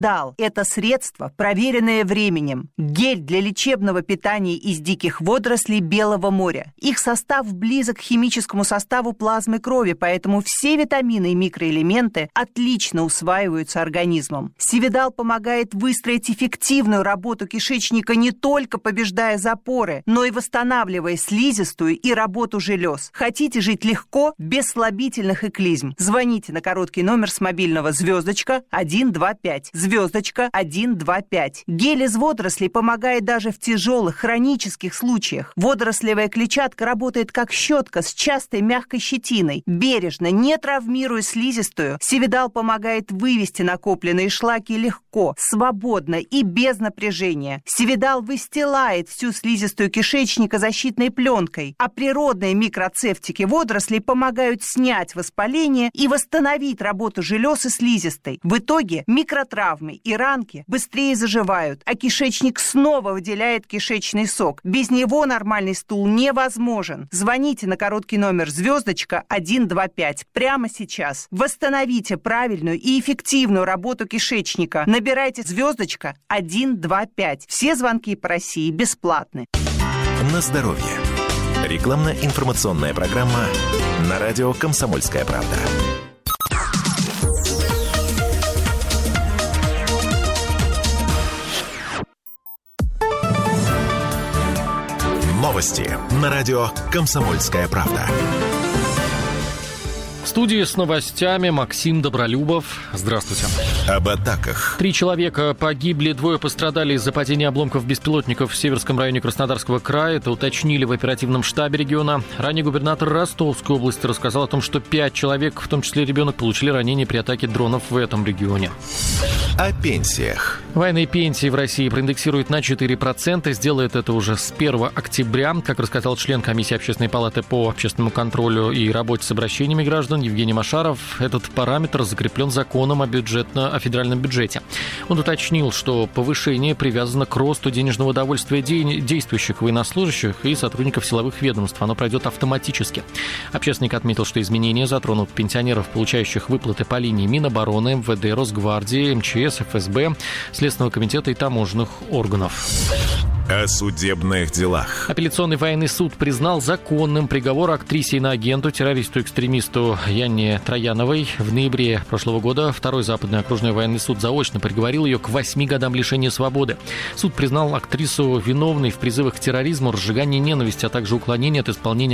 Сивидал – это средство, проверенное временем. Гель для лечебного питания из диких водорослей Белого моря. Их состав близок к химическому составу плазмы крови, поэтому все витамины и микроэлементы отлично усваиваются организмом. Сивидал помогает выстроить эффективную работу кишечника, не только побеждая запоры, но и восстанавливая слизистую и работу желез. Хотите жить легко, без слабительных и клизм? Звоните на короткий номер с мобильного *125, *125. Гель из водорослей помогает даже в тяжелых хронических случаях. Водорослевая клетчатка работает как щетка с частой мягкой щетиной. Бережно, не травмируя слизистую, Сивидал помогает вывести накопленные шлаки легко, свободно и без напряжения. Сивидал выстилает всю слизистую кишечника защитной пленкой, а природные микроцефтики водорослей помогают снять воспаление и восстановить работу желез и слизистой. В итоге микротравмы и ранки быстрее заживают, а кишечник снова выделяет кишечный сок. Без него нормальный стул невозможен. Звоните на короткий номер *125 прямо сейчас. Восстановите правильную и эффективную работу кишечника. Набирайте *125. Все звонки по России бесплатны. На здоровье. Рекламно-информационная программа на радио «Комсомольская правда». Новости на радио «Комсомольская правда». В студии с новостями Максим Добролюбов. Здравствуйте. Об атаках. 3 человека погибли, 2 пострадали из-за падения обломков беспилотников в Северском районе Краснодарского края. Это уточнили в оперативном штабе региона. Ранее губернатор Ростовской области рассказал о том, что 5 человек, в том числе ребенок, получили ранения при атаке дронов в этом регионе. О пенсиях. Военные пенсии в России проиндексируют на 4%. Сделает это уже с 1 октября. Как рассказал член комиссии Общественной палаты по общественному контролю и работе с обращениями граждан Евгений Машаров, этот параметр закреплен законом о федеральном бюджете. Он уточнил, что повышение привязано к росту денежного довольствия действующих военнослужащих и сотрудников силовых ведомств. Оно пройдет автоматически. Общественник отметил, что изменения затронут пенсионеров, получающих выплаты по линии Минобороны, МВД, Росгвардии, МЧС, ФСБ, Следственного комитета и таможенных органов. О судебных делах. Апелляционный военный суд признал законным приговор актрисе-иноагенту, террористу-экстремисту Яне Трояновой. В ноябре прошлого года Второй западный окружной военный суд заочно приговорил ее к 8 годам лишения свободы. Суд признал актрису виновной в призывах к терроризму, разжигании ненависти, а также уклонении от исполнения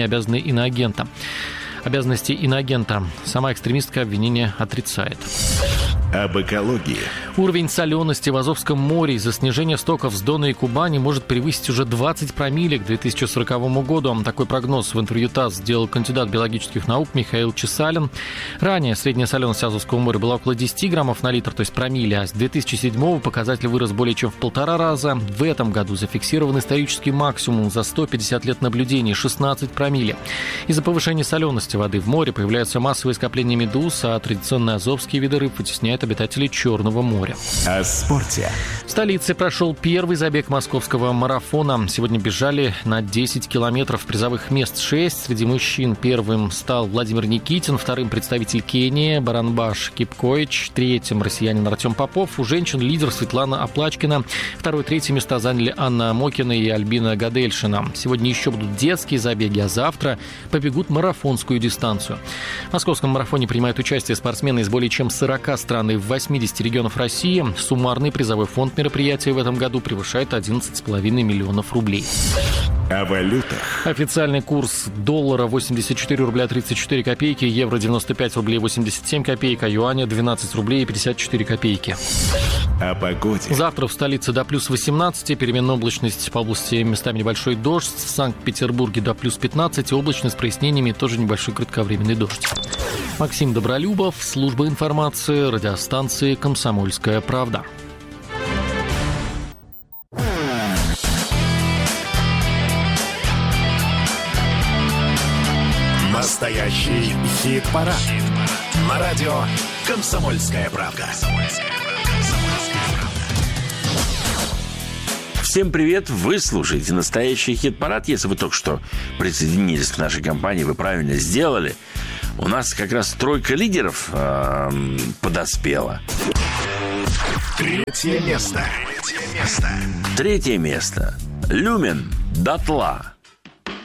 обязанностей иноагента. Сама экстремистка обвинение отрицает. Об экологии. Уровень солености в Азовском море из-за снижения стоков с Дона и Кубани может превысить уже 20 промилле к 2040 году. Такой прогноз в интервью ТАСС сделал кандидат биологических наук Михаил Чесалин. Ранее средняя соленость Азовского моря была около 10 граммов на литр, то есть промилле, а с 2007 показатель вырос более чем в 1,5 раза. В этом году зафиксирован исторический максимум за 150 лет наблюдений – 16 промилле. Из-за повышения солености воды в море появляются массовые скопления медуз, а традиционные азовские виды рыб вытесняют обитателей Черного моря. О спорте. В столице прошел первый забег московского марафона. Сегодня бежали на 10 километров. Призовых мест 6. Среди мужчин первым стал Владимир Никитин, вторым представитель Кении Баранбаш Кипкоич, третьим россиянин Артем Попов. У женщин лидер Светлана Оплачкина. Второе и третье места заняли Анна Мокина и Альбина Гадельшина. Сегодня еще будут детские забеги, а завтра побегут марафонскую дистанцию. В московском марафоне принимают участие спортсмены из более чем 40 стран и в 80 регионов России. Суммарный призовой фонд мероприятия в этом году превышает 11,5 миллионов рублей. О валютах. Официальный курс доллара 84 рубля 34 копейки, евро 95 рублей 87 копеек, а юаня 12 рублей 54 копейки. О погоде. Завтра в столице до плюс 18, переменная облачность по области местами небольшой дождь, в Санкт-Петербурге до плюс 15, облачно с прояснениями, тоже небольшой кратковременный дождь. Максим Добролюбов, служба информации, радиостанции «Комсомольская правда». Настоящий хит-парад. На радио «Комсомольская правда». Всем привет! Вы слушаете настоящий хит-парад. Если вы только что присоединились к нашей компании, вы правильно сделали. У нас как раз тройка лидеров подоспела. Третье место. Третье место. Люмен дотла.